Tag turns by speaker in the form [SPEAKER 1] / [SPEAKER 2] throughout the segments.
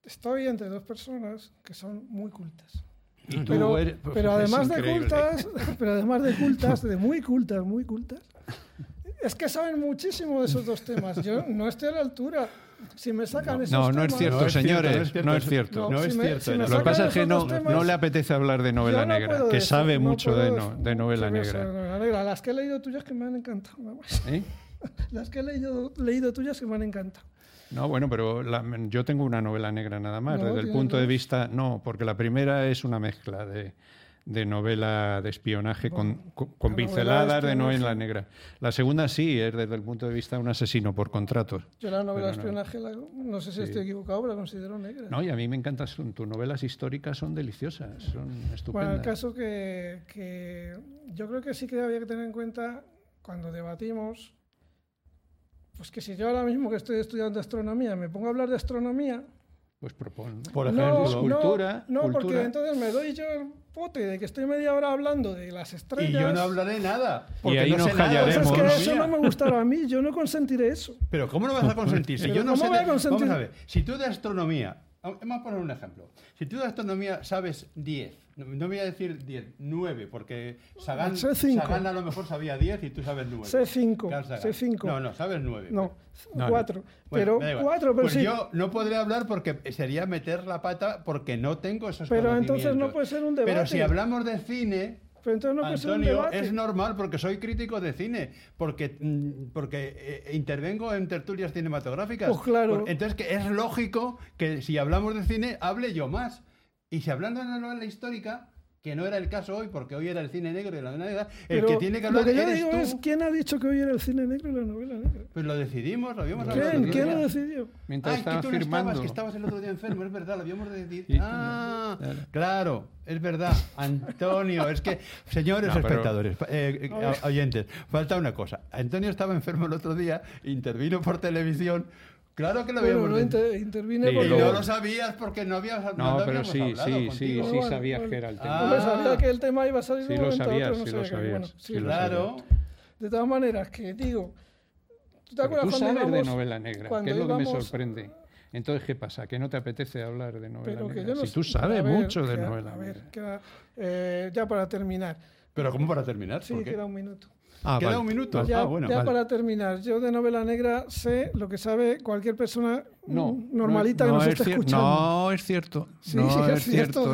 [SPEAKER 1] estoy entre dos personas que son muy cultas.
[SPEAKER 2] Pero
[SPEAKER 1] además de cultas, de muy cultas, es que saben muchísimo de esos dos temas. Yo no estoy a la altura. Si me sacan esos temas...
[SPEAKER 3] No es cierto, señores. No es cierto.
[SPEAKER 2] No es cierto.
[SPEAKER 3] Lo que pasa es que no le apetece hablar de novela negra, que sabe mucho de novela negra.
[SPEAKER 1] Las que he leído tuyas que me han encantado.
[SPEAKER 3] ¿Eh?
[SPEAKER 1] Las que he leído tuyas que me han encantado.
[SPEAKER 3] No, bueno, pero yo tengo una novela negra nada más. Desde el punto de vista... No, porque la primera es una mezcla de novela de espionaje con pinceladas de novela negra. La segunda sí, es desde el punto de vista de un asesino por contratos.
[SPEAKER 1] Yo la novela de espionaje, no sé si estoy equivocado, pero la considero negra.
[SPEAKER 3] No, y a mí me encantan, tus novelas históricas son deliciosas, son estupendas.
[SPEAKER 1] Bueno, el caso que yo creo que sí que había que tener en cuenta cuando debatimos, pues que si yo ahora mismo que estoy estudiando astronomía me pongo a hablar de astronomía...
[SPEAKER 3] Pues propon.
[SPEAKER 2] Por ejemplo,
[SPEAKER 3] cultura.
[SPEAKER 1] Porque entonces me doy yo el pote de que estoy media hora hablando de las estrellas.
[SPEAKER 2] Y yo no hablaré nada.
[SPEAKER 3] Y ahí nos callaremos.
[SPEAKER 1] Pues es que eso no me gustará a mí, yo no consentiré eso.
[SPEAKER 2] Pero ¿cómo no vas a consentir? Si yo no sé. Vamos a ver, si tú de astronomía, vamos a poner un ejemplo. Si tú de astronomía sabes 10, no voy a decir 10, 9, porque Sagan a lo mejor sabía 10 y tú sabes 9.
[SPEAKER 1] Sé 5. Sé 5.
[SPEAKER 2] No, sabes 9.
[SPEAKER 1] No, 4.
[SPEAKER 2] Bueno,
[SPEAKER 1] pero 4, pero
[SPEAKER 2] pues
[SPEAKER 1] sí.
[SPEAKER 2] yo no podré hablar porque sería meter la pata porque no tengo esos
[SPEAKER 1] pero
[SPEAKER 2] conocimientos.
[SPEAKER 1] Entonces no puede ser un debate.
[SPEAKER 2] Pero si hablamos de cine...
[SPEAKER 1] Pero entonces no
[SPEAKER 2] Antonio, es normal porque soy crítico de cine, porque intervengo en tertulias cinematográficas.
[SPEAKER 1] Pues claro.
[SPEAKER 2] Entonces que es lógico que si hablamos de cine hable yo más. Y si hablando de novela histórica, que no era el caso hoy, porque hoy era el cine negro y la novela negra, el que tiene que hablar
[SPEAKER 1] eres tú.
[SPEAKER 2] Lo que yo digo
[SPEAKER 1] es, ¿quién ha dicho que hoy era el cine negro y la novela negra?
[SPEAKER 2] Pues lo decidimos, lo habíamos hablado.
[SPEAKER 1] ¿Quién lo decidió?
[SPEAKER 3] Mientras estaba
[SPEAKER 2] que tú
[SPEAKER 3] firmando.
[SPEAKER 2] que estabas el otro día enfermo, es verdad, lo habíamos decidido.
[SPEAKER 3] Sí,
[SPEAKER 2] Claro, es verdad. Antonio, es que, señores espectadores, oyentes, falta una cosa. Antonio estaba enfermo el otro día, intervino por televisión. Claro que lo habíamos
[SPEAKER 1] intervine
[SPEAKER 3] sí,
[SPEAKER 1] porque...
[SPEAKER 2] Y no lo sabías porque no habíamos
[SPEAKER 3] No, pero sí
[SPEAKER 1] Bueno,
[SPEAKER 3] sabías que era el tema.
[SPEAKER 1] Sabía que el tema iba a salir de un momento a otro.
[SPEAKER 3] Sí lo sabías.
[SPEAKER 2] Claro.
[SPEAKER 1] De todas maneras, que digo...
[SPEAKER 3] ¿Tú sabes de novela negra? ¿Qué es lo que me sorprende? Entonces, ¿qué pasa? ¿Que no te apetece hablar de novela negra? Si tú sabes mucho de novela negra.
[SPEAKER 1] Ya para terminar.
[SPEAKER 2] ¿Pero cómo para terminar?
[SPEAKER 1] Sí, queda un minuto.
[SPEAKER 2] ¿Queda un minuto?
[SPEAKER 1] Ya,
[SPEAKER 2] bueno,
[SPEAKER 1] ya para terminar, yo de novela negra sé lo que sabe cualquier persona normalita que nos esté escuchando.
[SPEAKER 3] No es cierto. No es cierto.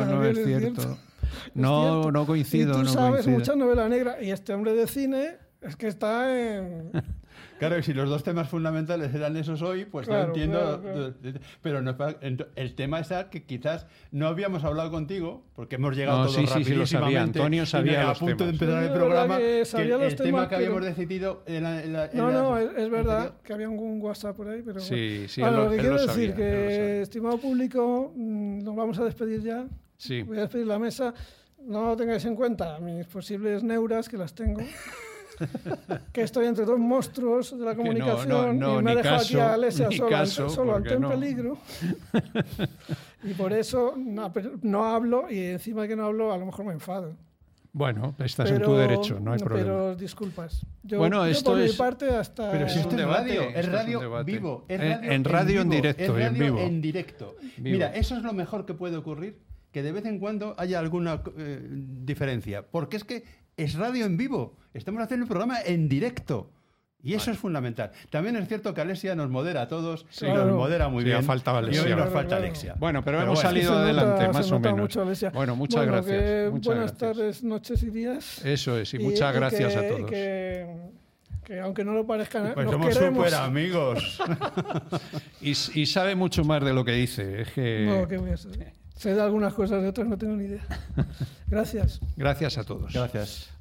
[SPEAKER 3] No coincido.
[SPEAKER 1] Y tú sabes mucha novela negra. Y este hombre de cine es que está en...
[SPEAKER 2] Claro, y si los dos temas fundamentales eran esos hoy, pues claro, yo entiendo. Claro. Pero no, el tema es que quizás no habíamos hablado contigo, porque hemos llegado todos rapidísimamente.
[SPEAKER 3] Sí, lo sabía. Antonio sabía los temas.
[SPEAKER 2] A punto de empezar el programa, que el tema que habíamos decidido...
[SPEAKER 1] es verdad que había un WhatsApp por ahí, pero...
[SPEAKER 3] Sí,
[SPEAKER 1] bueno, lo que quiero decir, que estimado público, nos vamos a despedir ya.
[SPEAKER 3] Sí.
[SPEAKER 1] Voy a despedir la mesa. No tengáis en cuenta mis posibles neuras, que las tengo. Que estoy entre dos monstruos de la comunicación y me he dejado aquí a Alesia solo ante un peligro. Y por eso no hablo, y encima de que no hablo, a lo mejor me enfado.
[SPEAKER 3] Bueno, estás en tu derecho, no hay problema.
[SPEAKER 1] Pero disculpas. Yo
[SPEAKER 3] esto
[SPEAKER 1] por mi parte hasta...
[SPEAKER 2] Pero si esto es radio, es radio vivo. En radio en directo y en vivo. En directo. Mira, eso es lo mejor que puede ocurrir, que de vez en cuando haya alguna diferencia. Porque es que es radio en vivo. Estamos haciendo un programa en directo. Y eso es fundamental. También es cierto que Alesia nos modera a todos. Sí, y nos modera muy bien.
[SPEAKER 3] Faltaba Alesia.
[SPEAKER 2] Y hoy nos falta Alexia.
[SPEAKER 3] Bueno, pero hemos salido adelante, más o menos.
[SPEAKER 1] Mucho,
[SPEAKER 3] bueno, muchas gracias.
[SPEAKER 1] Buenas tardes, noches y días.
[SPEAKER 3] Eso es, y muchas gracias a todos.
[SPEAKER 1] Que aunque no lo parezca,
[SPEAKER 2] pues
[SPEAKER 1] nos
[SPEAKER 2] somos
[SPEAKER 1] queremos.
[SPEAKER 2] súper amigos.
[SPEAKER 3] y sabe mucho más de lo que dice. Es que...
[SPEAKER 1] No, ¿qué voy a saber? Sé de algunas cosas, de otras no tengo ni idea. Gracias.
[SPEAKER 3] Gracias a todos.
[SPEAKER 2] Gracias.